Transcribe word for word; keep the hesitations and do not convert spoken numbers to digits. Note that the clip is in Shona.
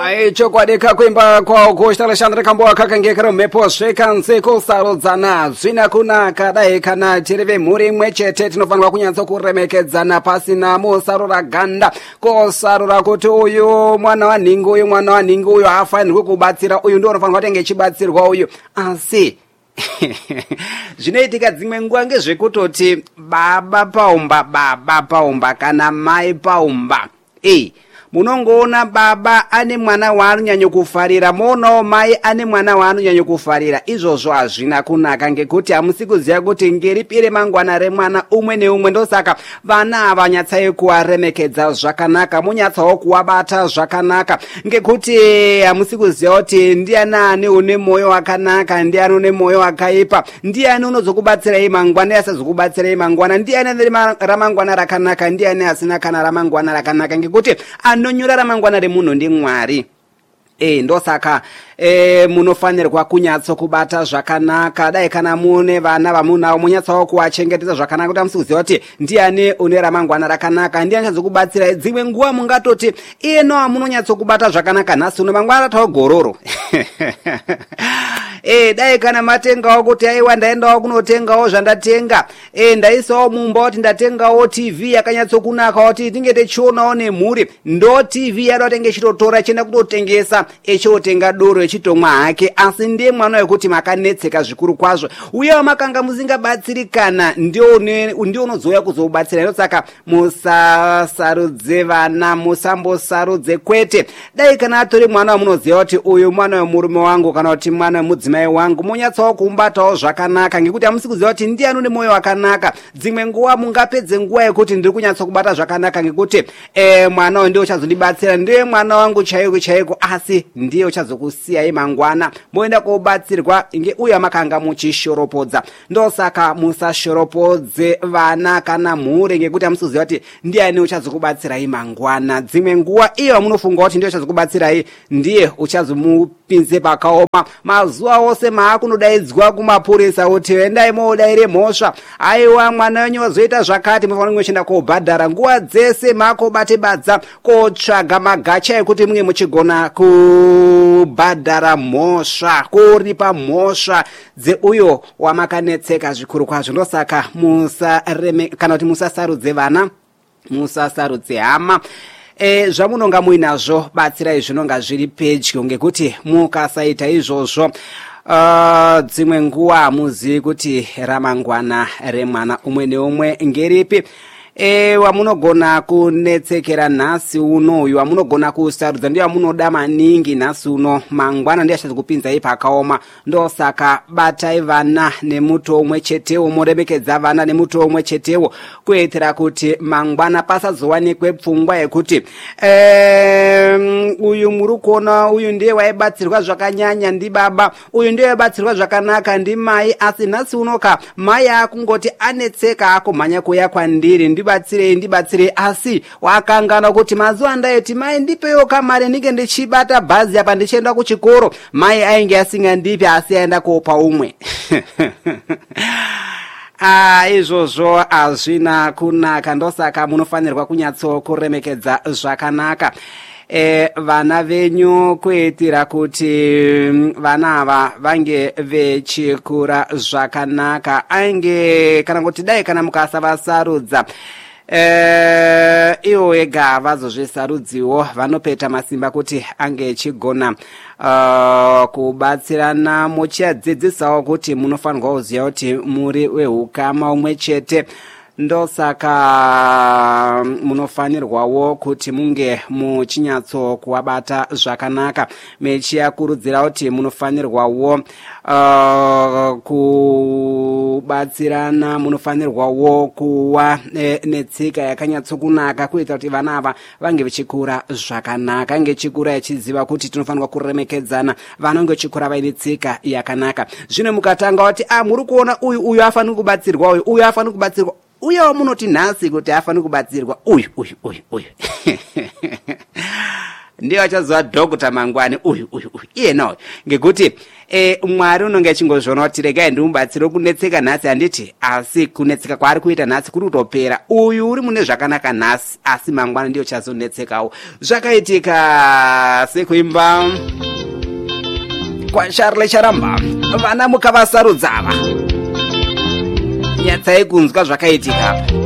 Ai chokwadeka kwemba kwa Augusta Alexandre Kamboa kakangekero mepo zvekanze kusarodzana zvina kunaka dai kana tiri vemhuri imwe chete tinofanirwa kunyatsa kuremekedzana pasina musarura ganda kosarura kuti uyu mwana wanhingi uyu mwana wanhingi uyu haafanirwi kubatsira uyu ndiwo unofanirwa tenge chibatsirwa uyu asi zvinoitika dzimwe nguva ngezvekutoti baba paumba baba paumba kana mai paumba ei munongoona baba ane mwana waanonyanya kufarira moonawo mai ane mwana waanonyanya kufarira izvozvo hazvina kunaka ngekuti hamusi kuziva kuti ngeripi remangwana remwana umwe neumwe ndosaka vana havanyatsai kuvaremekedza zvakanaka munyatsawo kuvabata zvakanaka ngekuti hamusi kuziva kuti ndiani ani une mwoyo wakanaka ndiani une mwoyo wakaipa ndiani unozokubatsirai mangwana asazokubatsirai mangwana ndiani ane ramangwana rakanaka ndiani asina kana ramangwana rakanaka ngekuti anonyora ramangwana remunhu ndiMwari. Eh ndosaka eh munofanirwa kunyatso kubata zvakanaka dai kana mune vana vamunhawo munyatsawo kuwachengetedza zvakanaka kuti amusiziva kuti ndiani une ramangwana rakanaka ndiani chazokubatsira dzimwe nguva mungatoti ino amunonyatso kubata zvakanaka nhasi uno mangwana ratawo gororo eh dai kana matengawo kuti aiwa ndaendawo kunotengawo zvandatenga eh ndaisawo mumba kuti ndatengawo T V yakanyatso kunaka kuti tinge techionawo nemhuri ndo T V yada tenge chitotora chenda kutotengesa echotenga doro echitomwa hake asi ndiye mwana wekuti makanetseka zvikuru kwazvo uye makanga musingabatsirikana ndio ndio unozoya kuzobatsira ndosaka musasarudze vana musambosarudze kwete dai kana atori mwana wamunoziva kuti uyu mwana wemurume wangu kana kuti mwana wemudzimai wangu munyatsawo kumbatawo zvakanaka ngekuti hamusi kuziva kuti ndiani une mwoyo wakanaka dzimwe nguva mungapedze nguva yekuti ndiri kunyatsa kubata zvakanaka ngekuti eh mwana ndiye uchazondibatsira ndiye mwana wangu chaiko chaiko asi ndiye uchazokusiyai mangwana moenda kobatsirwa inge uya makanga muchishoropodza ndosaka musashoropodze vana kana mhuri ngekuti hamusiziva kuti ndiani uchazokubatsirai mangwana dzimwe nguva iyo amunofunga kuti ndiye uchazokubatsirai ndiye uchazomupinze pakaoma mazuva ose maakunodaidzwa kumapurisa kuti endai moodaire mhosva aiwa mwana wenyu wazoita zvakati mufanira kuenda kobhadhara nguva dzese makobate badza kotsvaga magacha ekuti munge muchigona kubhadhara mhosva kuripa mhosva dzeuyo wamakanetseka zvikuru kwazvo ndosaka musareme kana kuti musasarudze vana musasarudze hama E, zvamunonga muinazvo batsirai zvinonga zviri pedyo ngekuti mukasaita izvozvo uh, dzimwe nguva hamuzivi kuti ramangwana remwana umwe neumwe ngeripi e wamunogona kunetsekera nhasi uno uyu wamunogona kusarudza ndiye wamunoda maningi nhasi uno mangwana ndiye achazokupinzai pakaoma ndosaka batai vana nemuto umwe chetewo muremekedza vana nemuto umwe chetewo kuitira kuti mangwana pasazowanikwe pfungwa yekuti e, uyu muri kuona uyu ndiye waibatsirwa zvakanyanya ndibaba uyu ndiye waibatsirwa zvakanaka ndimai asi nhasi unoka mai akungoti anetseka akomhanya kuya kwandiri ndi ndibatsire ndibatsire asi wakangana kuti mazuva ndaiti mai ndipewo kamari ndinge ndichibata bhazi apa ndichienda kuchikoro mai ainge asingandipi asi aenda kopa umwe Ah, izvozvo hazvina kunaka ndosaka munofanirwa kunyatso kuremekedza zvakanaka e, vana venyu kuitira kuti vana ava vange vechikura zvakanaka ainge kana kuti dai kana mukasavasarudza Eh, iwo ega vazozvisarudziwo vanopeta masimba kuti ange echigona uh, kubatsirana muchiadzidzisawo kuti munofanirwa kuziva kuti muri wehukama umwe chete ndosaka munofanirwawo kuti munge muchinyatso kuwabata zvakanaka mechiakurudzira kuti munofanirwawo uh, kubatsirana munofanirwawo kuwa e, netsika yakanyatsokunaka kuita kuti vana ava vange vechikura zvakanaka vange vechikura vachiziva kuti tinofanirwa kuremekedzana vanenge vechikura vaine tsika yakanaka zvino mukatanga kuti ah muri kuona uyu uyu afanira kubatsirwa uyu uyu afanira kubatsirwa uye wamunoti nhasi kuti afanira kubatsirwa uyu uyu uyu uyu ndiye achazova dhokota mangwani uyu uyu uyu iyena uyu ngekuti e, mwari unonge achingozviona kuti regai ndimubatsire kunetseka nhasi handiti asi kunetseka kwaari kuita nhasi kuri kutopera uyu uri mune zvakanaka nhasi asi mangwani ndiyo chazonetsekawo zvakaitika sekuimba kwaSharle Charamba vana mukavasarudza ava nyatsai kunzwa zvakaitika